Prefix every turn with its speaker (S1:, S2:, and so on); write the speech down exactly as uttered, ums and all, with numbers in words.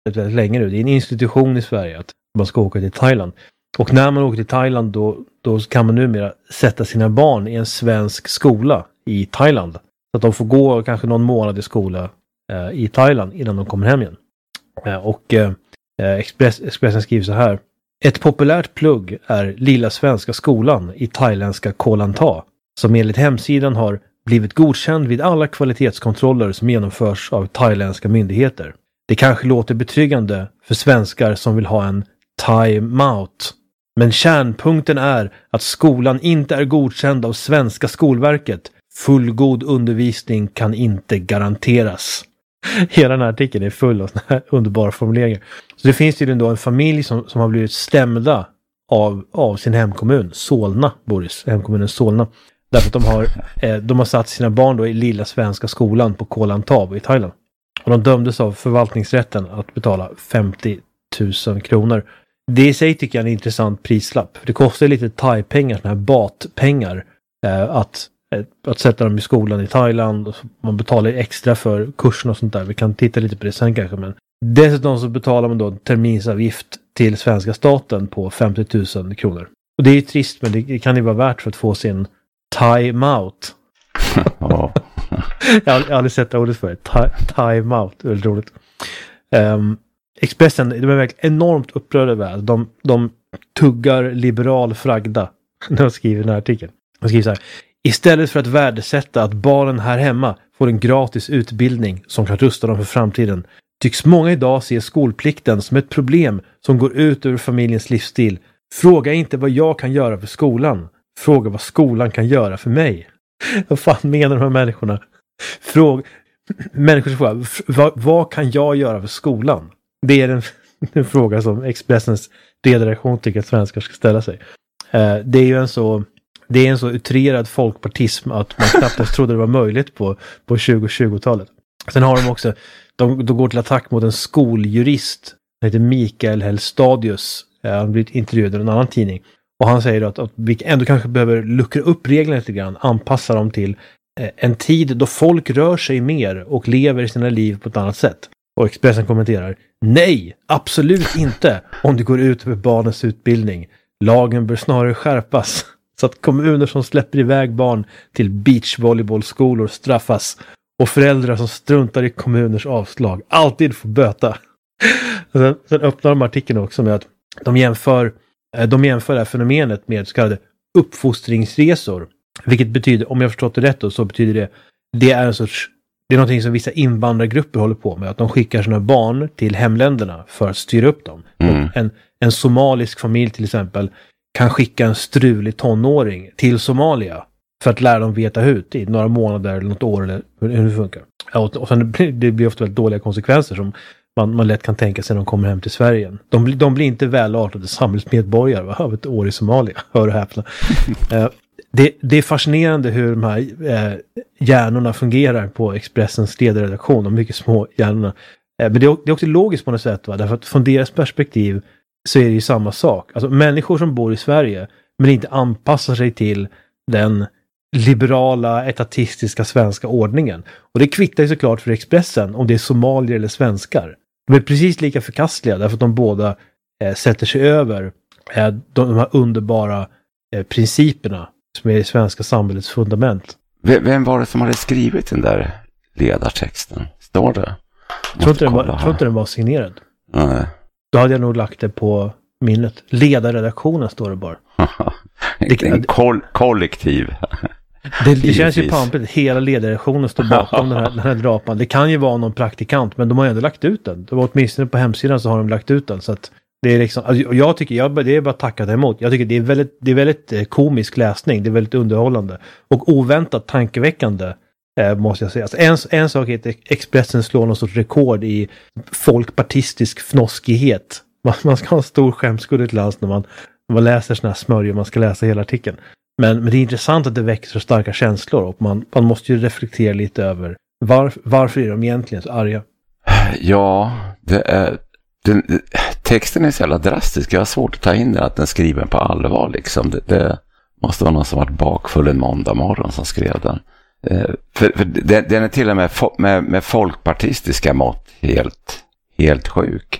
S1: väldigt länge nu. Det är en institution i Sverige att man ska åka till Thailand. Och när man åker till Thailand då, då kan man numera sätta sina barn i en svensk skola i Thailand. Så att de får gå kanske någon månad i skola eh, i Thailand innan de kommer hem igen. Eh, och eh, Express, Expressen skriver så här. Ett populärt plugg är Lilla Svenska skolan i thailändska Koh Lanta, som enligt hemsidan har blivit godkänd vid alla kvalitetskontroller som genomförs av thailändska myndigheter. Det kanske låter betryggande för svenskar som vill ha en time-out. Men kärnpunkten är att skolan inte är godkänd av svenska Skolverket. Fullgod undervisning kan inte garanteras. Hela den här artikeln är full av såna här underbara formuleringar. Så det finns ju då en familj som, som har blivit stämda av, av sin hemkommun, Solna, Boris, hemkommunen Solna. Därför att de har, eh, de har satt sina barn då i Lilla Svenska skolan på Koh Lanta i Thailand. Och de dömdes av förvaltningsrätten att betala femtio tusen kronor. Det i sig tycker jag är en intressant prislapp. För det kostar lite thai-pengar, såna här bat-pengar, eh, att, eh, att sätta dem i skolan i Thailand. Och man betalar extra för kursen och sånt där. Vi kan titta lite på det sen kanske. Men dessutom så betalar man då en terminsavgift till svenska staten på femtio tusen kronor. Och det är ju trist, men det kan ju vara värt för att få sin time-out.
S2: Ja.
S1: Jag har aldrig sett det ordet för det. Time-out, det är väldigt roligt. Um, Expressen, de är verkligen enormt upprörda över det. De, de tuggar liberal fragda när de skriver den här artikeln. De skriver så här. Istället för att värdesätta att barnen här hemma får en gratis utbildning som kan rusta dem för framtiden, tycks många idag se skolplikten som ett problem som går ut över familjens livsstil. Fråga inte vad jag kan göra för skolan. Fråga vad skolan kan göra för mig. Vad fan menar de här människorna? Fråga, människor frågar, vad, vad kan jag göra för skolan? Det är en, en fråga som Expressens redaktion tycker att svenskar ska ställa sig. Eh, det är ju en så, det är en så utrerad folkpartism att man knappt trodde det var möjligt på, på tjugo-tjugotalet. Sen har de också, de, de går till attack mot en skoljurist som heter Mikael Hellstadius. Eh, han har blivit intervjuad i en annan tidning. Och han säger att, att vi ändå kanske behöver luckra upp reglerna lite grann, anpassa dem till eh, en tid då folk rör sig mer och lever sina liv på ett annat sätt. Och Expressen kommenterar, nej, absolut inte om det går ut över barnens utbildning. Lagen bör snarare skärpas så att kommuner som släpper iväg barn till beachvolleybollskolor straffas och föräldrar som struntar i kommuners avslag alltid får böta. Sen, sen öppnar de artikeln också med att de jämför, de jämför det här fenomenet med så kallade uppfostringsresor. Vilket betyder, om jag förstått det rätt då, så betyder det, det är en sorts, det är någonting som vissa invandrargrupper håller på med. Att de skickar sina barn till hemländerna för att styra upp dem. Mm. En, en somalisk familj till exempel kan skicka en strulig tonåring till Somalia för att lära dem veta ut i några månader eller något år eller hur det funkar. Och, och sen blir det blir ofta väldigt dåliga konsekvenser som man, man lätt kan tänka sig när de kommer hem till Sverige. De, de blir inte välartade samhällsmedborgare va? Av ett år i Somalia. Hör och häpna. uh, det, det är fascinerande hur de här uh, hjärnorna fungerar på Expressens ledarredaktion. De mycket små hjärnorna. Uh, men det är, det är också logiskt på något sätt. Va? Därför att från deras perspektiv så är det ju samma sak. Alltså människor som bor i Sverige men inte anpassar sig till den liberala, etatistiska svenska ordningen. Och det kvittar ju såklart för Expressen om det är somalier eller svenskar. De är precis lika förkastliga därför att de båda eh, sätter sig över eh, de, de här underbara eh, principerna som är det svenska samhällets fundament.
S2: V- vem var det som hade skrivit den där ledartexten? Står det?
S1: Jag tror inte den var, tror inte den var signerad.
S2: Nej.
S1: Då hade jag nog lagt det på minnet. Ledarredaktionen står det bara.
S2: det, en koll- kollektiv.
S1: Det, det känns ju pampigt. Hela ledarredaktionen står bakom den, här, den här drapan. Det kan ju vara någon praktikant, men de har ju ändå lagt ut den. Det var åtminstone på hemsidan så har de lagt ut den. Så att det är liksom, alltså, jag tycker, jag, det är bara tackat emot. Jag tycker det är väldigt, det är väldigt komisk läsning. Det är väldigt underhållande. Och oväntat tankeväckande, eh, måste jag säga. Alltså, en, en sak är att Expressen slår någon sorts rekord i folkpartistisk fnoskighet. Man, man ska ha en stor skämskudd till lands när man, när man läser såna här smörjor. Man ska läsa hela artikeln. Men, men det är intressant att det väcker så starka känslor och man, man måste ju reflektera lite över var, varför är de egentligen så arga?
S2: Ja, det är, den, texten är så jävla drastisk. Jag har svårt att ta in det att den skriver på allvar. Liksom. Det, det måste vara någon som varit bakfull en måndag morgon som skrev den. Eh, för för den, den är till och med, med, med folkpartistiska mått helt, helt sjuk.